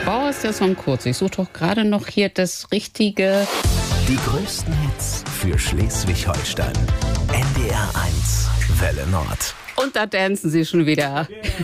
Wow, ist der Song kurz. Ich suche doch gerade noch hier das richtige. Die größten Hits für Schleswig-Holstein. NDR 1, Welle Nord. Und da dancen sie schon wieder.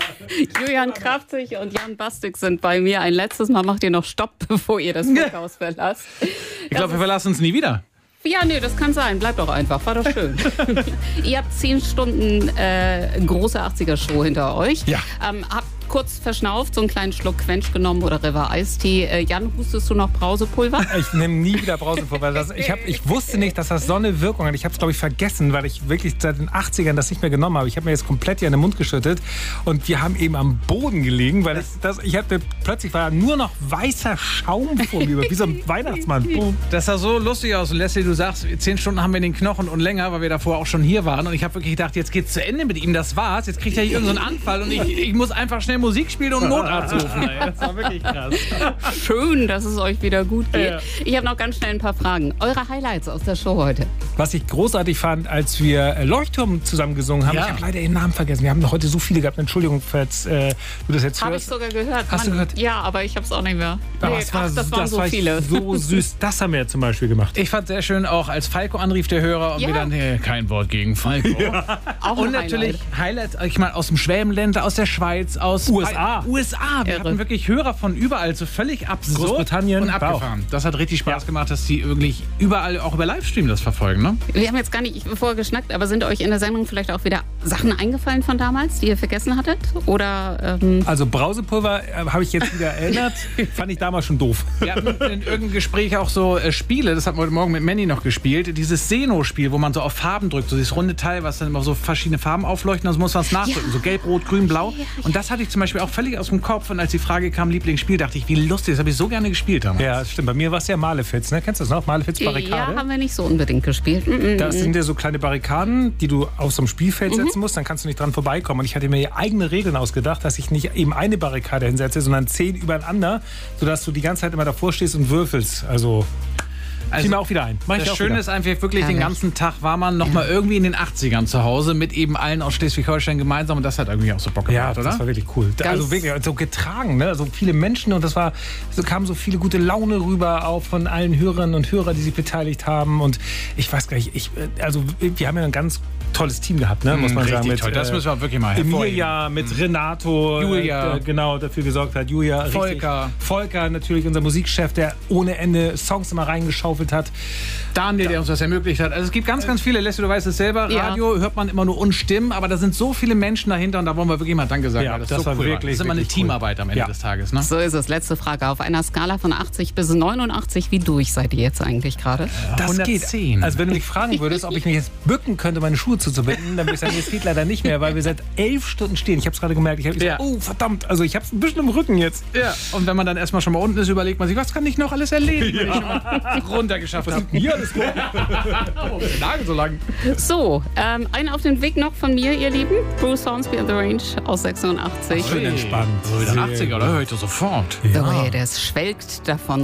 Julian Krafzig und Jan Bastik sind bei mir. Ein letztes Mal macht ihr noch Stopp, bevor ihr das Funkhaus verlasst. Ich glaube, wir verlassen uns nie wieder. Ja, nee, das kann sein. Bleibt doch einfach. War doch schön. Ihr habt 10 Stunden große 80er-Show hinter euch. Ja. Habt kurz verschnauft, so einen kleinen Schluck Quench genommen oder River Eistee. Jan, hustest du noch Brausepulver? Ich nehme nie wieder Brausepulver. Ich wusste nicht, dass das so eine Wirkung hat. Ich habe es, glaube ich, vergessen, weil ich wirklich seit den 80ern das nicht mehr genommen habe. Ich habe mir jetzt komplett hier in den Mund geschüttet und wir haben eben am Boden gelegen, weil plötzlich war nur noch weißer Schaum vor mir, wie so ein Weihnachtsmann. Das sah so lustig aus. Und Leslie, du sagst, 10 Stunden haben wir den Knochen und länger, weil wir davor auch schon hier waren. Und ich habe wirklich gedacht, jetzt geht's zu Ende mit ihm. Das war's. Jetzt kriegt er hier irgendeinen Anfall und ich muss einfach schnell Musik spielen und Notarzt rufen. Das war wirklich krass. Schön, dass es euch wieder gut geht. Ja. Ich habe noch ganz schnell ein paar Fragen. Eure Highlights aus der Show heute? Was ich großartig fand, als wir Leuchtturm zusammen gesungen haben, Ja. ich habe leider ihren Namen vergessen. Wir haben heute so viele gehabt. Entschuldigung, falls du das jetzt Habe ich hörst. sogar gehört. Hast du gehört? Ja, aber ich habe es auch nicht mehr. Aber Nee, es war, das waren so war viele. so süß. Das haben wir zum Beispiel gemacht. Ich fand sehr schön, auch als Falco anrief, der Hörer, und Ja. wir dann, kein Wort gegen Falco. Auch Und ein natürlich Highlights, ich meine, aus dem Schwäbenländer, aus der Schweiz, aus USA. Wir Irre. hatten wirklich Hörer von überall, so völlig absurd Großbritannien und war abgefahren. Das hat richtig Spaß gemacht, dass die wirklich überall auch über Livestream das verfolgen, ne? Wir haben jetzt gar nicht vorher geschnackt, aber sind euch in der Sendung vielleicht auch wieder Sachen eingefallen von damals, die ihr vergessen hattet? Oder Also Brausepulver habe ich jetzt wieder erinnert. Fand ich damals schon doof. Wir hatten in irgendeinem Gespräch auch so Spiele, das hatten wir heute Morgen mit Manny noch gespielt, dieses Seno-Spiel, wo man so auf Farben drückt, so dieses runde Teil, was dann immer so verschiedene Farben aufleuchten, also muss man es nachdrücken, so gelb, rot, grün, blau. Und das hatte ich zum Beispiel auch völlig aus dem Kopf, und als die Frage kam, Lieblingsspiel, dachte ich, wie lustig, das habe ich so gerne gespielt damals. Ja, das stimmt. Bei mir war es ja Malefiz, ne? Kennst du das noch? Malefiz Barrikade? ja, haben wir nicht so unbedingt gespielt. Das sind ja so kleine Barrikaden, die du auf so einem Spielfeld setzen musst, dann kannst du nicht dran vorbeikommen. Und ich hatte mir eigene Regeln ausgedacht, dass ich nicht eben eine Barrikade hinsetze, sondern 10 übereinander, sodass du die ganze Zeit immer davor stehst und würfelst. Also zieh mir auch wieder ein. Mach ich Das auch Schöne wieder. ist einfach wirklich, den Herrlich. ganzen Tag war man noch mal irgendwie in den 80ern zu Hause mit eben allen aus Schleswig-Holstein gemeinsam, und das hat irgendwie auch so Bock Ja, gemacht, das oder? war wirklich cool. Also wirklich so getragen, ne? So viele Menschen, und so kam so viele gute Laune rüber auch von allen Hörerinnen und Hörern, die sich beteiligt haben. Und ich weiß gar nicht, wir haben ja ein ganz tolles Team gehabt, ne? Muss man richtig sagen. toll. Das müssen wir wirklich mal hervorheben. Emilia, mit Renato, Julia. genau, dafür gesorgt hat. Julia, richtig. Volker, natürlich unser Musikchef, der ohne Ende Songs immer reingeschaufelt hat. Daniel, der uns das ermöglicht hat. Also es gibt ganz, ganz viele, Leslie, du weißt es selber, Ja. Radio hört man immer nur Unstimmen, aber da sind so viele Menschen dahinter, und da wollen wir wirklich mal Danke sagen. Ja, weil das so war cool wirklich, Das ist immer eine wirklich Teamarbeit am Ende Ja. des Tages, ne? So ist es. Letzte Frage. Auf einer Skala von 80 bis 89, wie durch seid ihr jetzt eigentlich gerade? Das 110. geht. Also wenn du mich fragen würdest, ob ich mich jetzt bücken könnte, meine Schuhe zuzubinden, dann würde ich sagen, es geht leider nicht mehr, weil wir seit 11 Stunden stehen. Ich habe es gerade gemerkt. Ja. Oh, verdammt. Also ich habe es ein bisschen im Rücken jetzt. Ja. Und wenn man dann erstmal schon mal unten ist, überlegt man sich, was kann ich noch alles erledigen, wenn ich schon mal runtergeschafft habe. Hier alles gut. Oh, der Nagel so lang. So, einen auf den Weg noch von mir, ihr Lieben. Bruce Hornsby and the Range aus 86. Schön entspannt. So wieder Sehr 80er, oder? Höre ich das sofort. The Way, der schwelgt davon.